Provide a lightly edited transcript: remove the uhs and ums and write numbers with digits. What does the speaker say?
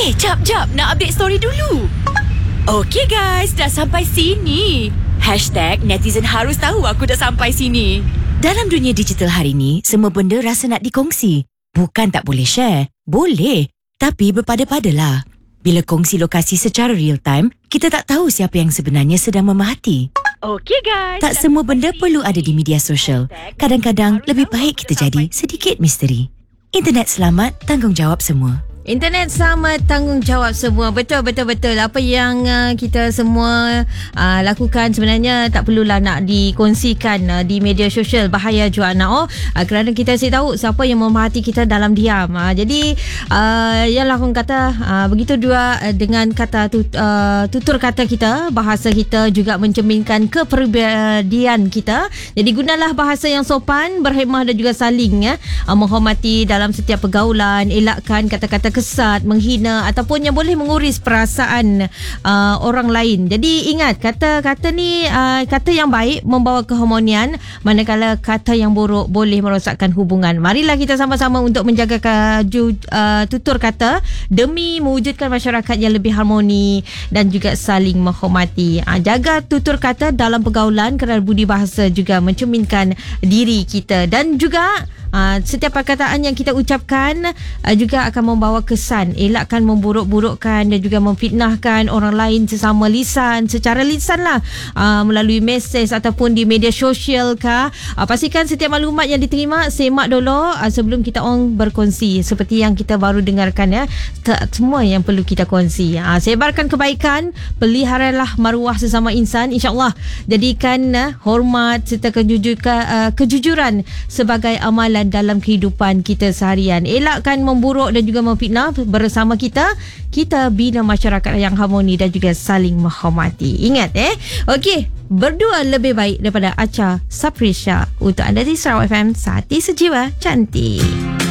Jap. Nak update story dulu. Okay guys, dah sampai sini. #netizen harus tahu aku dah sampai sini. Dalam dunia digital hari ni, semua benda rasa nak dikongsi. Bukan tak boleh share. Boleh. Tapi berpada-padalah. Bila kongsi lokasi secara real time, kita tak tahu siapa yang sebenarnya sedang memerhati. Okay guys. Tak semua benda perlu ada di media sosial. Kadang-kadang lebih baik kita jadi sedikit misteri. Internet selamat, tanggungjawab semua. Internet sama tanggungjawab semua. Betul. Apa yang kita semua lakukan sebenarnya tak perlulah nak dikongsikan di media sosial. Bahaya juga nak kerana kita tahu siapa yang memerhati kita dalam diam. Jadi yalah orang kata begitu juga dengan kata tutur kata kita, bahasa kita juga mencerminkan kepribadian kita. Jadi gunalah bahasa yang sopan, berhemah dan juga saling menghormati dalam setiap pergaulan. Elakkan kata-kata kesat, menghina ataupun yang boleh menguris perasaan orang lain. Jadi ingat, kata-kata ni kata yang baik membawa keharmonian, manakala kata yang buruk boleh merosakkan hubungan. Marilah kita sama-sama untuk menjaga tutur kata demi mewujudkan masyarakat yang lebih harmoni dan juga saling menghormati. Jaga tutur kata dalam pergaulan kerana budi bahasa juga mencerminkan diri kita, dan juga setiap perkataan yang kita ucapkan juga akan membawa kesan. Elakkan memburuk-burukkan dan juga memfitnahkan orang lain secara lisan lah, melalui mesej ataupun di media sosial kah. Pastikan setiap maklumat yang diterima semak dulu sebelum kita berkongsi. Seperti yang kita baru dengarkan tak semua yang perlu kita kongsi. Sebarkan kebaikan, peliharalah maruah sesama insan, insya-Allah. Jadikan hormat serta kejujuran sebagai amalan dalam kehidupan kita seharian. Elakkan memburuk dan juga memfitnah. Bersama kita bina masyarakat yang harmoni dan juga saling menghormati. Ingat okey, berdua lebih baik daripada Acha Saprisha. Untuk anda di Sarawak FM, Sati Sejiwa Cantik.